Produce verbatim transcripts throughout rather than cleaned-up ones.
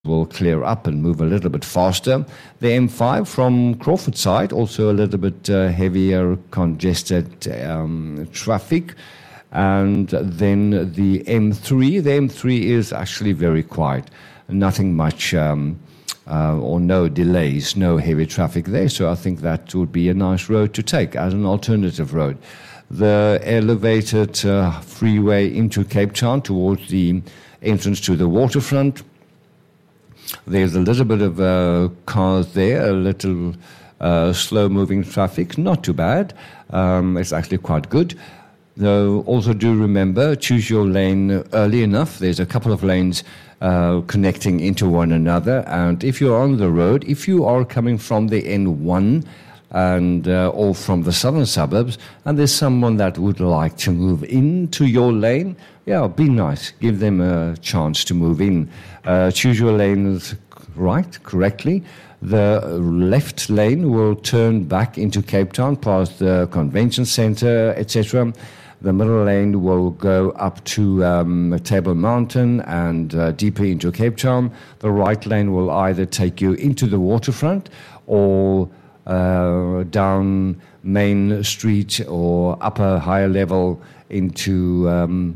will clear up and move a little bit faster. The M five from Crawford side, also a little bit uh, heavier congested um, traffic. And then the M three, the M three is actually very quiet. Nothing much um, uh, or no delays, no heavy traffic there. So I think that would be a nice road to take as an alternative road. The elevated uh, freeway into Cape Town towards the entrance to the waterfront. There's a little bit of uh, cars there, a little uh, slow-moving traffic, not too bad. Um, it's actually quite good. Though also do remember, choose your lane early enough. There's a couple of lanes uh, connecting into one another. And if you're on the road, if you are coming from the N one and uh, or from the southern suburbs, and there's someone that would like to move into your lane, yeah, be nice. Give them a chance to move in. Uh, choose your lanes right, correctly. The left lane will turn back into Cape Town past the convention center, et cetera. The middle lane will go up to um, Table Mountain and uh, deeper into Cape Town. The right lane will either take you into the waterfront or uh, down Main Street or upper, higher level into um,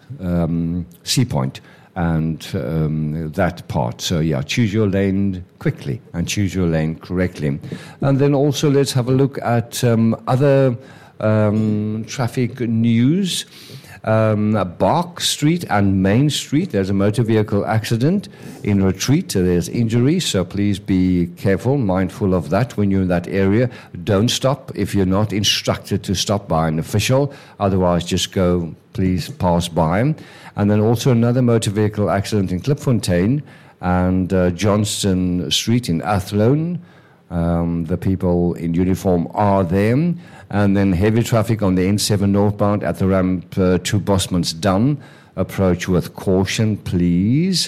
um, Sea Point and um, that part. So yeah, choose your lane quickly and choose your lane correctly. And then also let's have a look at um, other um, traffic news. Um, Bark Street and Main Street, there's a motor vehicle accident in Retreat. There's injury, so please be careful, mindful of that when you're in that area. Don't stop if you're not instructed to stop by an official. Otherwise, just go, please pass by. And then also another motor vehicle accident in Klipfontein and uh, Johnston Street in Athlone. Um, the people in uniform are there. And then heavy traffic on the N seven northbound at the ramp uh, to Bosman's Dam. Approach with caution, please.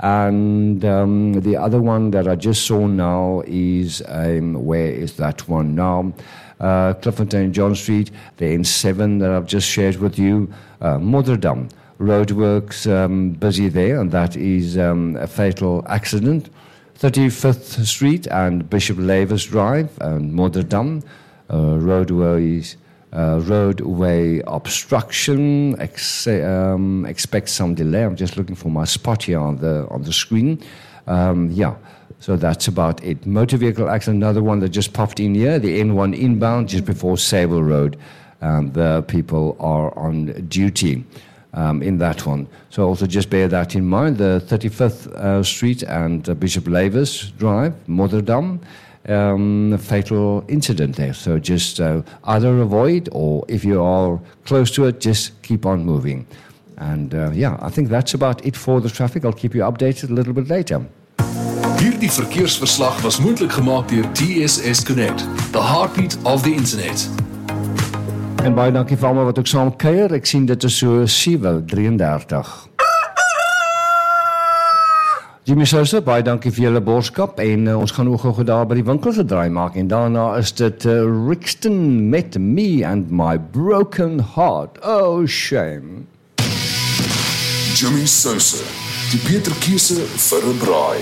And um, the other one that I just saw now is, um, where is that one now? Uh, Klipfontein, John Street, the N seven that I've just shared with you. Uh, Modderdam, roadworks um, busy there, and that is um, a fatal accident. thirty-fifth Street and Bishop Lavis Drive and Modderdam. Uh, roadways, uh, roadway obstruction. Ex- um, expect some delay. I'm just looking for my spot here on the on the screen. Um, yeah, so that's about it. Motor vehicle accident. Another one that just popped in here. The N one inbound just before Sable Road, and the people are on duty um, in that one. So also just bear that in mind. The thirty-fifth uh, Street and uh, Bishop Lavis Drive, Modderdam. Um, a fatal incident there. So just uh, either avoid, or if you are close to it, just keep on moving. And uh, yeah, I think that's about it for the traffic. I'll keep you updated a little bit later. Hierdie verkeersverslag was moontlik gemaak deur T S S Connect, the heartbeat of the internet. En baie dankie vir almal wat ook saam kuier. Ek sien dit is so sewe drieëndertig. Jimmy Sousa, baie dankie vir julle boodskap en uh, ons gaan ook gou daar by die winkel se draai maak en daarna is dit uh, Rixton met Me and My Broken Heart. Oh, shame. Jimmy Sousa, die beter keuse vir 'n braai.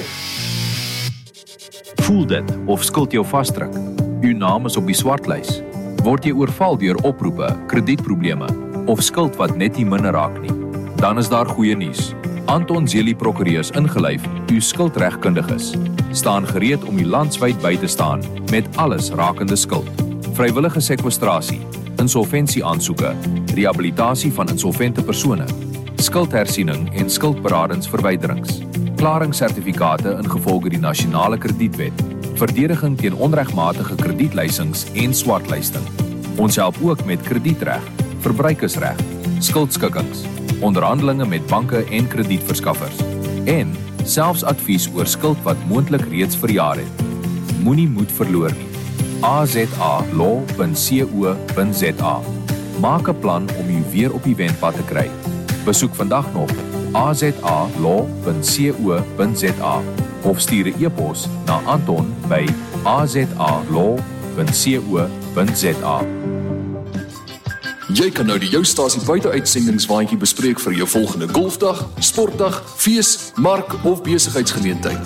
Voel dit of skuld jou vasdruk? U naam is op die swartlys. Word jy oorval deur oproepe, kredietprobleme of skuld wat net nie minder raak nie? Dan is daar goeie nuus. Anton Zeli Prokureurs ingelyf, u skuldregkundiges, staan gereed om u landwyd by te staan met alles rakende skuld. Vrywillige sekwestrasie, insolvensieaansoeke, rehabilitasie van insolvente persone, skuldhersiening en skuldberadingsverwyderings, klaringssertifikate ingevolge die nasionale kredietwet, verdediging teen onregmatige kredietleisings en swartlysting. Ons help ook met kredietreg, verbruikersreg, skuldskikkings, onderhandelinge met banke en kredietverskaffers en selfs advies oor skuld wat moontlik reeds verjaar het. Moenie moed verloor nie. a z a law punt co punt z a. Maak 'n plan om u weer op die wenpad te kry. Besoek vandag nog a z a law punt co punt z a of stuur 'n e-pos na Anton by a z a law punt co punt z a. Jy kan nou die Jou Stasie buiteuitsendingswaandjie bespreek vir jou volgende golfdag, sportdag, fees, mark of besigheidsgeleentheid.